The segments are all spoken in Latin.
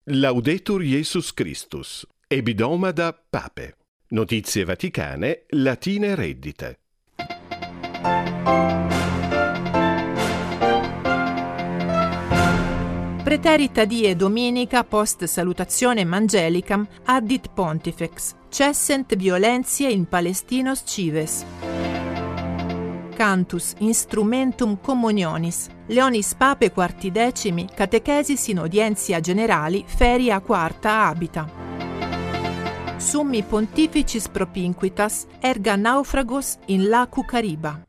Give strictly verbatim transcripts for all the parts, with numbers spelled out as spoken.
Laudetur Jesus Christus. Ebidomada Pape. Notizie vaticane, latine reddite. Preterita die Dominica post salutationem angelicam addit pontifex, cessent violentiae in Palestinos cives. Cantus instrumentum communionis, Leonis Pape quartidecimi, catechesis in audientia generali, feria quarta habita. Summi pontificis propinquitas, erga naufragos in lacu Cariba.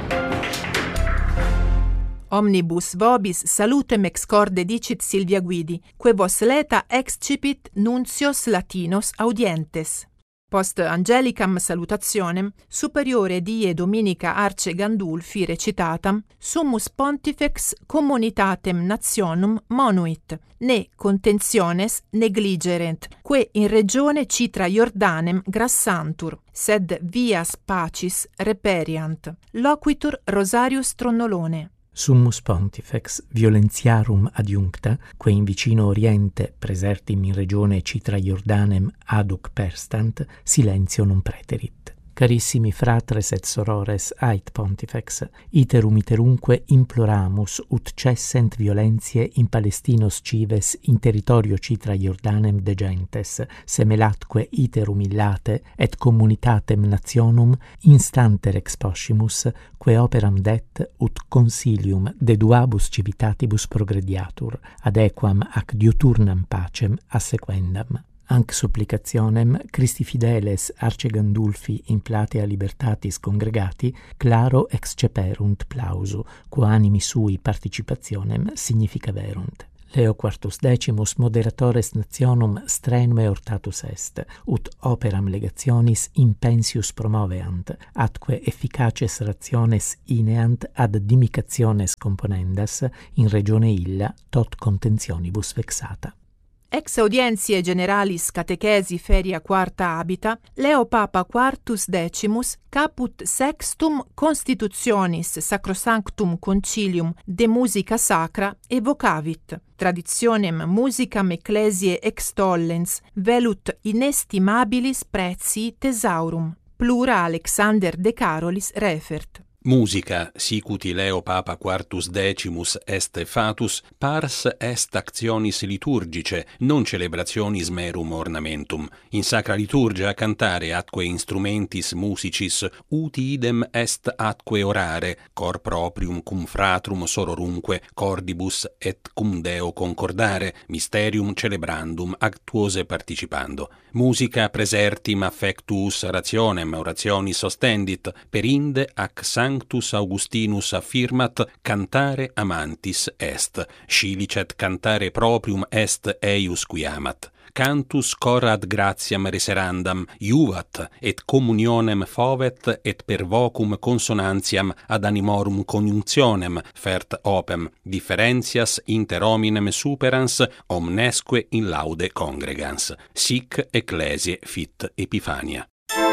Omnibus vobis salutem ex corde dicit Silvia Guidi, que vos leta excipit nuncios latinos audientes. Post angelicam salutationem, superiore die Dominica Arce Gandulfi recitatam, summus pontifex communitatem nationum monuit, ne contentiones negligerent, que in regione Citra Iordanem grassantur, sed vias pacis reperiant. Loquitur Rosarius Tronnolone. Summus pontifex violentiarum adjuncta, que in vicino Oriente presertim in regione Citra Iordanem aduc perstant, silentio non preterit. Carissimi fratres et sorores, ait pontifex, iterum iterumque imploramus ut cessent violentiae in Palestinos cives in territorio Citra Iordanem de gentes, semelatque iterum illate et communitatem nationum instanter exposcimus, que operam det ut consilium de duabus civitatibus progrediatur, adequam ac diuturnam pacem assequendam. Anc supplicationem Christi fideles Arce Gandulfi in platea libertatis congregati claro exceperunt plausu, quo animi sui participationem significaverunt. Leo quartus decimus moderatores nationum strenue ortatus est, ut operam legationis impensius promoveant, atque efficaces rationes ineant ad dimicationes componendas in regione illa tot contentionibus vexata. Ex audientiae generalis catechesi feria quarta habita, Leo Papa quartus decimus caput sextum constitutionis sacrosanctum concilium de musica sacra evocavit. Traditionem musicam ecclesiae extollens, velut inestimabilis prezii thesaurum. Plura Alexander de Carolis refert. Musica, sicuti Leo Papa quartus decimus est fatus, pars est actionis liturgice, non celebrationis merum ornamentum. In sacra liturgia cantare atque instrumentis musicis uti idem est atque orare, cor proprium cum fratrum sororumque cordibus et cum Deo concordare, mysterium celebrandum actuose participando. Musica presertim affectus rationem orationis ostendit, perinde ac Sanctus Augustinus affirmat cantare amantis est, scilicet cantare proprium est eius qui amat. Cantus cor ad gratiam reserandam iuvat, et communionem fovet, et per vocum consonantiam ad animorum conjunctionem fert opem, differentias inter hominem superans, omnesque in laude congregans. Sic ecclesiae fit Epifania.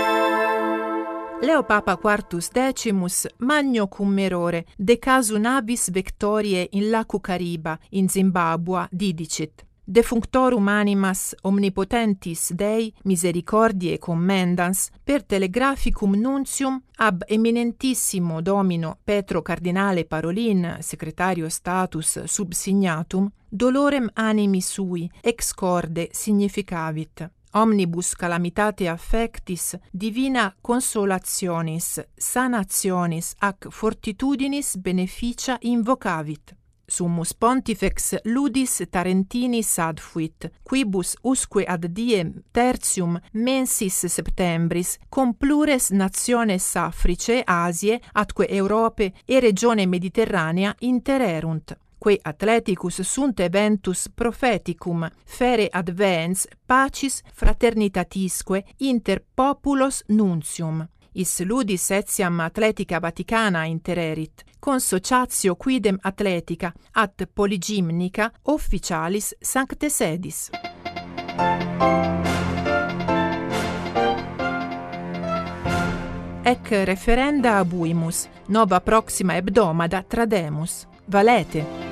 Leo Papa quartus decimus magno cum errore de casu nabis vectoriae in lacu Cariba in Zimbabua didicit. Defunctorum animas omnipotentis Dei misericordiae commendans per telegraphicum nuntium ab eminentissimo Domino Petro Cardinale Parolin, secretario status subsignatum, dolorem animi sui ex corde significavit. Omnibus calamitate affectis divina consolationis, sanationis ac fortitudinis beneficia invocavit. Summus pontifex ludis Tarentinis adfuit, quibus usque ad diem tertium mensis septembris com plures nationes Africe, Asie, atque Europe e regione Mediterranea intererunt. Que atleticus sunt eventus propheticum fere advens pacis fraternitatisque inter populos nuntium. Is ludis etiam atletica Vaticana intererit, consociatio quidem atletica at polygymnica officialis sancte sedis. Ec referenda abuimus, nova proxima hebdomada trademus. Valete!